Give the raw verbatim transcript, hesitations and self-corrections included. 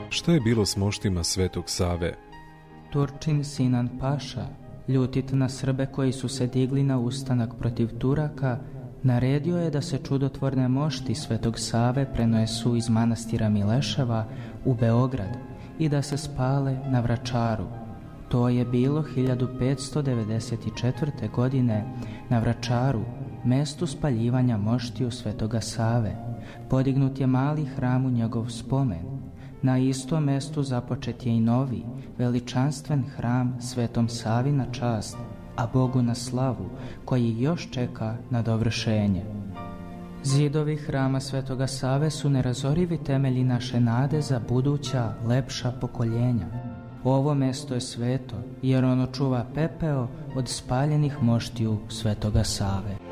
Šta je bilo s moštima Svetog Save? Turčin Sinan Paša, ljutit na Srbe koji su se digli na ustanak protiv Turaka, naredio je da se čudotvorne mošti Svetog Save prenesu iz manastira Mileševa u Beograd i da se spale na Vračaru. To je bilo hiljadu petsto devedeset četvrte. godine na Vračaru, mestu spaljivanja moštiju Svetoga Save. Podignut je mali hram u njegov spomen. Na istom mestu započet je i novi, veličanstven hram Svetom Savi na čast, a Bogu na slavu, koji još čeka na dovršenje. Zidovi hrama Svetoga Save su nerazorivi temelji naše nade za buduća, lepša pokoljenja. Ovo mesto je sveto, jer ono čuva pepeo od spaljenih moštiju Svetoga Save.